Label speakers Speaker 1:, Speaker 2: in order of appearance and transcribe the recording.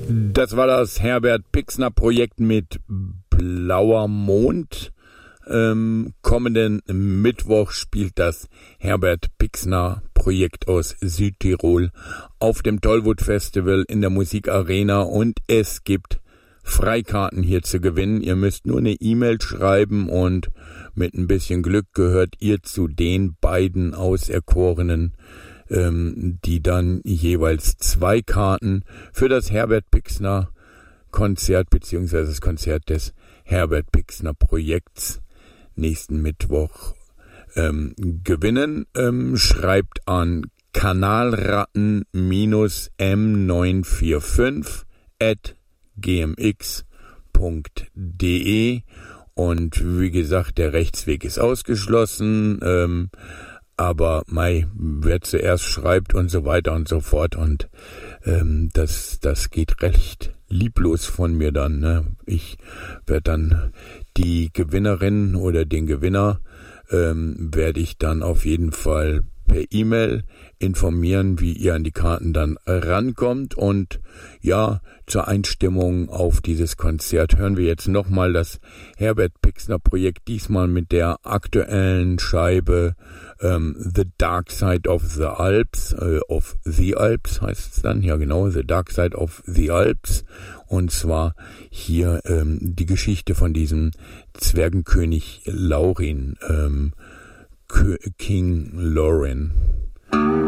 Speaker 1: Das war das Herbert Pixner Projekt mit Blauer Mond. Kommenden Mittwoch spielt das Herbert Pixner Projekt aus Südtirol auf dem Tollwood Festival in der Musikarena und es gibt Freikarten hier zu gewinnen. Ihr müsst nur eine E-Mail schreiben und mit ein bisschen Glück gehört ihr zu den beiden Auserkorenen, die dann jeweils 2 Karten für das Herbert Pixner Konzert bzw. das Konzert des Herbert Pixner Projekts nächsten Mittwoch gewinnen. Schreibt an kanalratten-m945@gmx.de und wie gesagt, der Rechtsweg ist ausgeschlossen, aber wer zuerst schreibt und so weiter und so fort und das geht recht lieblos von mir dann. Ne? Ich werde dann die Gewinnerin oder den Gewinner werde ich dann auf jeden Fall per E-Mail informieren, wie ihr an die Karten dann rankommt. Und ja, zur Einstimmung auf dieses Konzert hören wir jetzt nochmal das Herbert Pixner Projekt, diesmal mit der aktuellen Scheibe The Dark Side of the Alps, of the Alps heißt es dann, ja genau, The Dark Side of the Alps. Und zwar hier die Geschichte von diesem Zwergenkönig Laurin, King Laurin.